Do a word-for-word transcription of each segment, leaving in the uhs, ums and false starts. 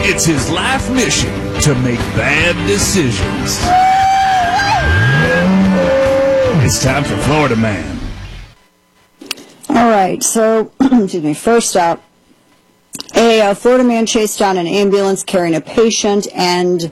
It's his life mission to make bad decisions. It's time for Florida Man. All right, so, excuse me, first up, a uh, Florida man chased down an ambulance carrying a patient and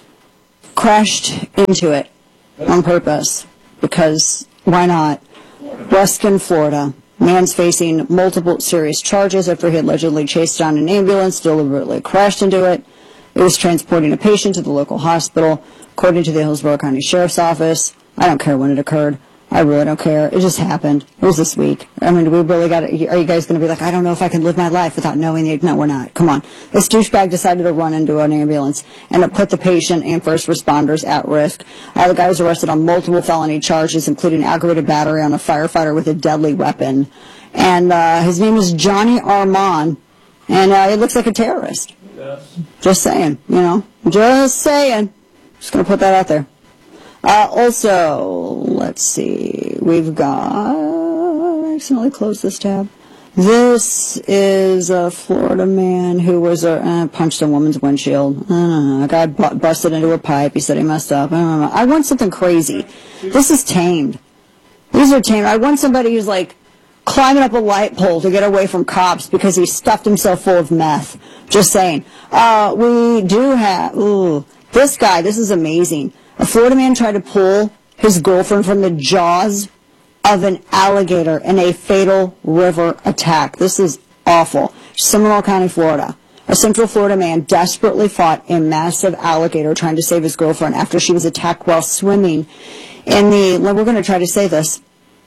crashed into it on purpose, because why not? Ruskin, Florida. Man's facing multiple serious charges after he allegedly chased down an ambulance, deliberately crashed into it. It was transporting a patient to the local hospital, according to the Hillsborough County Sheriff's Office. I don't care when it occurred. I really don't care. It just happened. It was this week. I mean, we really got to, are you guys going to be like, I don't know if I can live my life without knowing the, no, we're not. Come on. This douchebag decided to run into an ambulance and it put the patient and first responders at risk. Uh, the guy was arrested on multiple felony charges, including aggravated battery on a firefighter with a deadly weapon. And uh, his name is Johnny Armand, and uh, he looks like a terrorist. Yes. Just saying, you know. Just saying. Just going to put that out there. Uh, also, let's see, we've got, I accidentally closed this tab. This is a Florida man who was, uh, uh, punched a woman's windshield. I don't know, a guy bu- busted into a pipe, he said he messed up, I don't know. I want something crazy. This is tamed. These are tamed. I want somebody who's like climbing up a light pole to get away from cops because he stuffed himself full of meth. Just saying. Uh, we do have, ooh, this guy, this is amazing. A Florida man tried to pull his girlfriend from the jaws of an alligator in a fatal river attack. This is awful. Seminole County, Florida. A Central Florida man desperately fought a massive alligator trying to save his girlfriend after she was attacked while swimming in the, we're going to try to say this,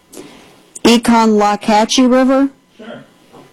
Econlockhatchee River. Sure.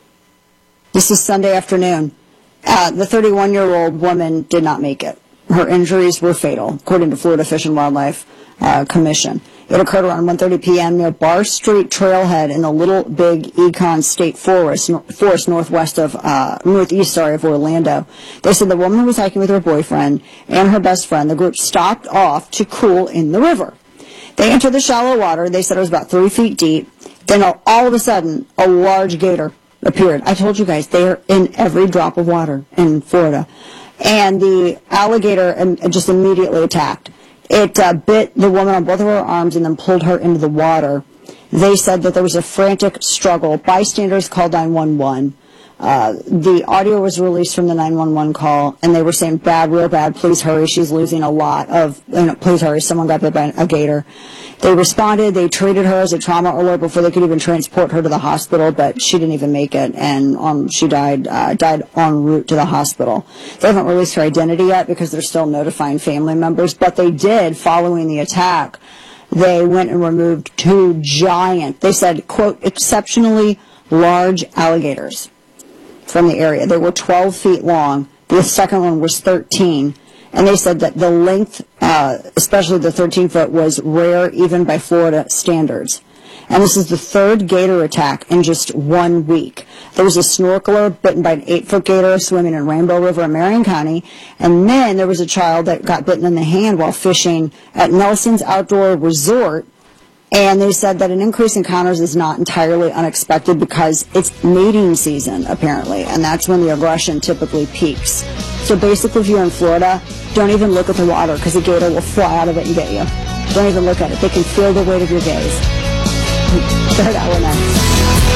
This is Sunday afternoon. Uh, the thirty-one-year-old woman did not make it. Her injuries were fatal, according to Florida Fish and Wildlife uh, Commission. It occurred around one thirty p.m. near Bar Street Trailhead in the Little Big Econ State Forest, no, forest northwest of, uh, northeast, sorry, of Orlando. They said the woman was hiking with her boyfriend and her best friend. The group stopped off to cool in the river. They entered the shallow water. They said it was about three feet deep. Then all of a sudden, a large gator appeared. I told you guys, they are in every drop of water in Florida. And the alligator just immediately attacked. It uh, bit the woman on both of her arms and then pulled her into the water. They said that there was a frantic struggle. Bystanders called nine one one. Uh, the audio was released from the nine one one call, and they were saying, bad, real bad, please hurry, she's losing a lot of, you know, please hurry, someone got bit by a gator. They responded, they treated her as a trauma alert before they could even transport her to the hospital, but she didn't even make it, and um, she died, uh, died en route to the hospital. They haven't released her identity yet because they're still notifying family members, but they did, following the attack, they went and removed two giant, they said, quote, exceptionally large alligators from the area. They were twelve feet long. The second one was thirteen. And they said that the length, uh, especially the thirteen foot, was rare even by Florida standards. And this is the third gator attack in just one week. There was a snorkeler bitten by an eight foot gator swimming in Rainbow River in Marion County. And then there was a child that got bitten in the hand while fishing at Nelson's Outdoor Resort. And they said that an increase in encounters is not entirely unexpected because it's mating season, apparently, and that's when the aggression typically peaks. So basically, if you're in Florida, don't even look at the water because a gator will fly out of it and get you. Don't even look at it. They can feel the weight of your gaze. Third hour next.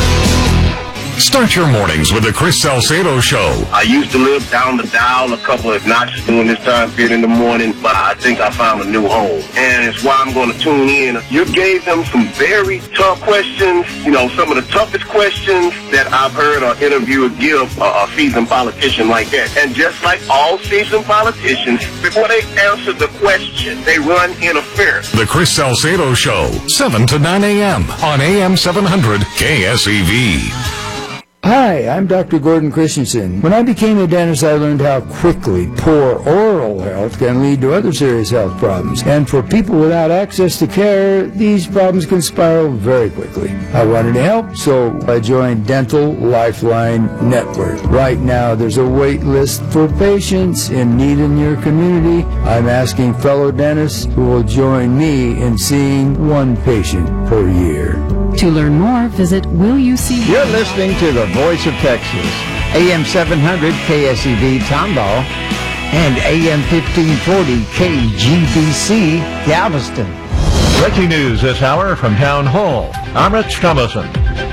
Start your mornings with the Chris Salcedo Show. I used to live down the dial a couple of notches during this time period in the morning, but I think I found a new home. And it's why I'm going to tune in. You gave them some very tough questions, you know, some of the toughest questions that I've heard an interviewer give a, a seasoned politician like that. And just like all seasoned politicians, before they answer the question, they run interference. The Chris Salcedo Show, seven to nine a.m. on A M seven hundred K S E V. Hi, I'm Doctor Gordon Christensen. When I became a dentist, I learned how quickly poor oral health can lead to other serious health problems. And for people without access to care, these problems can spiral very quickly. I wanted to help, so I joined Dental Lifeline Network. Right now, there's a wait list for patients in need in your community. I'm asking fellow dentists who will join me in seeing one patient per year. To learn more, visit Will You See? You're listening to the Voice of Texas. A M seven hundred K S E V Tomball, and A M fifteen forty K G B C Galveston. Breaking news this hour from Town Hall. I'm Rich Thomason.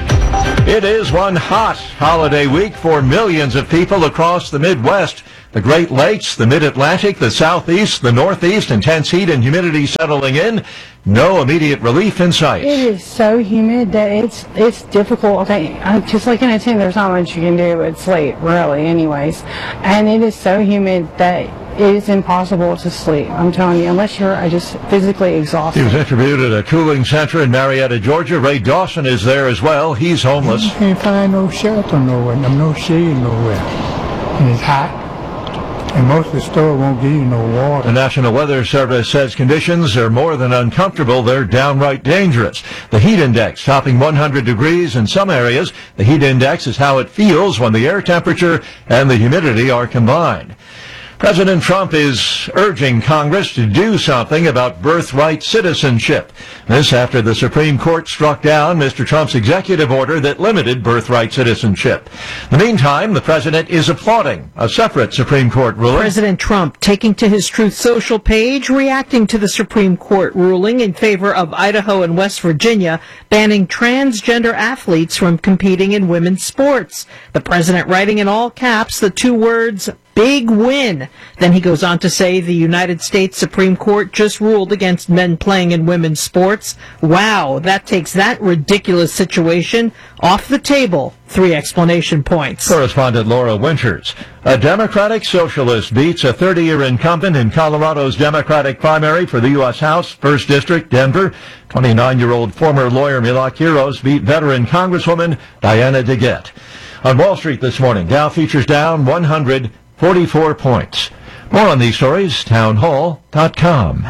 It is one hot holiday week for millions of people across the Midwest. The Great Lakes, the Mid-Atlantic, the Southeast, the Northeast, intense heat and humidity settling in. No immediate relief in sight. It is so humid that it's it's difficult. Okay, I'm just looking at it, there's not much you can do. It's late, really, anyways. And it is so humid that it is impossible to sleep. I'm telling you, unless you're uh, just physically exhausted. He was interviewed at a cooling center in Marietta, Georgia. Ray Dawson is there as well. He's homeless. You can't find no shelter nowhere, no shade nowhere. And it's hot. And most of the store won't give you no water. The National Weather Service says conditions are more than uncomfortable. They're downright dangerous. The heat index topping one hundred degrees in some areas. The heat index is how it feels when the air temperature and the humidity are combined. President Trump is urging Congress to do something about birthright citizenship. This after the Supreme Court struck down Mister Trump's executive order that limited birthright citizenship. In the meantime, the president is applauding a separate Supreme Court ruling. President Trump taking to his Truth Social page, reacting to the Supreme Court ruling in favor of Idaho and West Virginia, banning transgender athletes from competing in women's sports. The president writing in all caps the two words, big win. Then he goes on to say the United States Supreme Court just ruled against men playing in women's sports. Wow, that takes that ridiculous situation off the table. Three explanation points. Correspondent Laura Winters. A Democratic Socialist beats a thirty-year incumbent in Colorado's Democratic primary for the U S House, first District, Denver. twenty-nine-year-old former lawyer Mila Quiros beat veteran Congresswoman Diana DeGette. On Wall Street this morning, Dow futures down one hundred forty-four points. More on these stories, town hall dot com.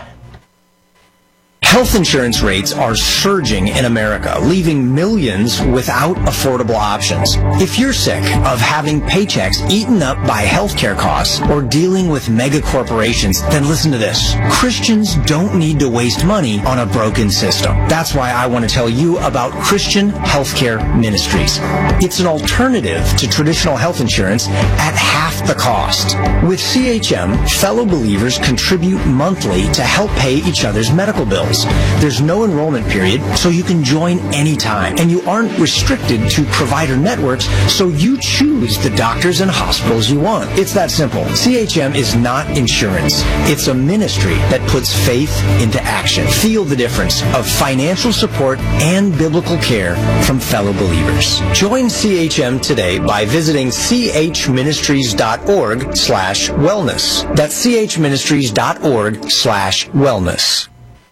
Health insurance rates are surging in America, leaving millions without affordable options. If you're sick of having paychecks eaten up by healthcare costs or dealing with mega corporations, then listen to this. Christians don't need to waste money on a broken system. That's why I want to tell you about Christian Healthcare Ministries. It's an alternative to traditional health insurance at half the cost. With C H M, fellow believers contribute monthly to help pay each other's medical bills. There's no enrollment period, so you can join anytime. And you aren't restricted to provider networks, so you choose the doctors and hospitals you want. It's that simple. C H M is not insurance. It's a ministry that puts faith into action. Feel the difference of financial support and biblical care from fellow believers. Join C H M today by visiting chministries.org slash wellness. That's chministries.org slash wellness.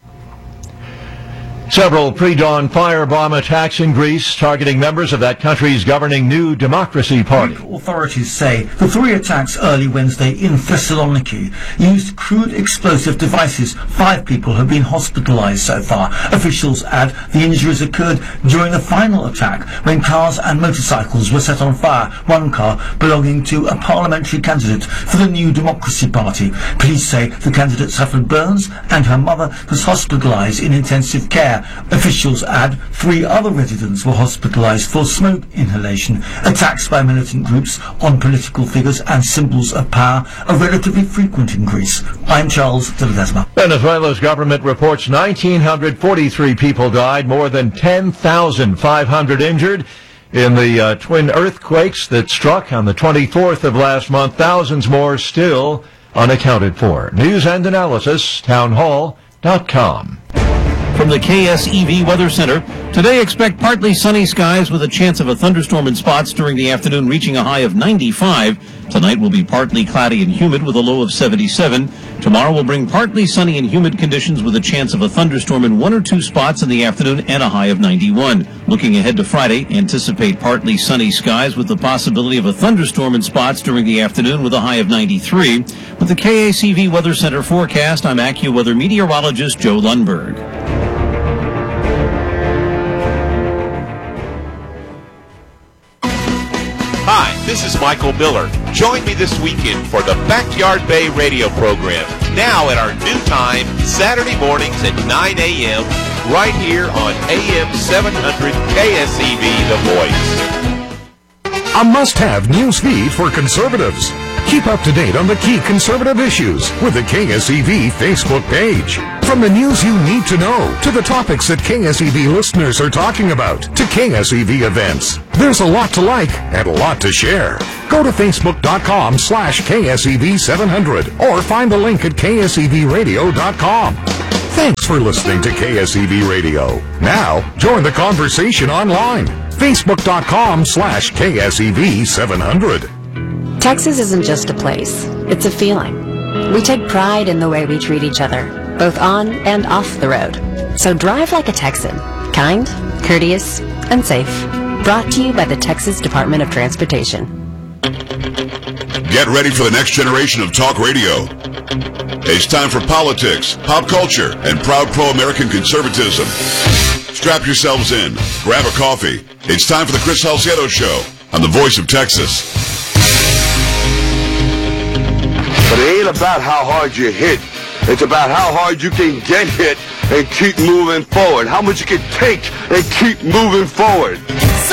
Several pre-dawn firebomb attacks in Greece targeting members of that country's governing New Democracy Party. Greek authorities say the three attacks early Wednesday in Thessaloniki used crude explosive devices. Five people have been hospitalized so far. Officials add the injuries occurred during the final attack when cars and motorcycles were set on fire. One car belonging to a parliamentary candidate for the New Democracy Party. Police say the candidate suffered burns and her mother was hospitalized in intensive care. Officials add three other residents were hospitalized for smoke inhalation. Attacks by militant groups on political figures and symbols of power are relatively frequent in Greece. I'm Charles de Ledesma. Venezuela's government reports one thousand nine hundred forty-three people died, more than ten thousand five hundred injured in the uh, twin earthquakes that struck on the twenty-fourth of last month. Thousands more still unaccounted for. News and analysis, town hall dot com. From the K S E V Weather Center, today expect partly sunny skies with a chance of a thunderstorm in spots during the afternoon, reaching a high of ninety-five. Tonight will be partly cloudy and humid with a low of seventy-seven. Tomorrow will bring partly sunny and humid conditions with a chance of a thunderstorm in one or two spots in the afternoon and a high of ninety-one. Looking ahead to Friday, anticipate partly sunny skies with the possibility of a thunderstorm in spots during the afternoon with a high of ninety-three. With the K S E V Weather Center forecast, I'm AccuWeather meteorologist Joe Lundberg. Hi, this is Michael Miller. Join me this weekend for the Backyard Bay radio program, now at our new time, Saturday mornings at nine a.m., right here on A M seven hundred K S E V, The Voice. a must-have news feed for conservatives. Keep up to date on the key conservative issues with the K S E V Facebook page. From the news you need to know, to the topics that K S E V listeners are talking about, to K S E V events, there's a lot to like and a lot to share. Go to facebook.com slash KSEV700 or find the link at K S E V radio dot com. Thanks for listening to K S E V Radio. Now, join the conversation online. Facebook.com slash KSEV700. Texas isn't just a place, it's a feeling. We take pride in the way we treat each other, both on and off the road. So drive like a Texan, kind, courteous, and safe. Brought to you by the Texas Department of Transportation. Get ready for the next generation of talk radio. It's time for politics, pop culture, and proud pro-American conservatism. Strap yourselves in, grab a coffee. It's time for the Chris Salcedo Show on the Voice of Texas. But it ain't about how hard you hit. It's about how hard you can get hit and keep moving forward. How much you can take and keep moving forward.